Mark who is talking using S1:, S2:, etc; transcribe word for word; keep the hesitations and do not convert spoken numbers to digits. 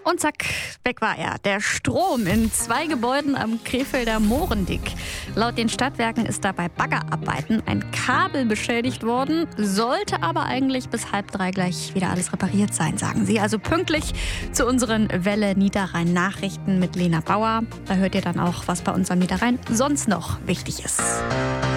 S1: Und zack, weg war er. Der Strom in zwei Gebäuden am Krefelder Morendick. Laut den Stadtwerken ist da bei Baggerarbeiten ein Kabel beschädigt worden, sollte aber eigentlich bis halb drei gleich wieder alles repariert sein, sagen sie. Also pünktlich zu unseren Welle Niederrhein Nachrichten mit Lena Bauer. Da hört ihr dann auch, was bei uns am Niederrhein sonst noch wichtig ist.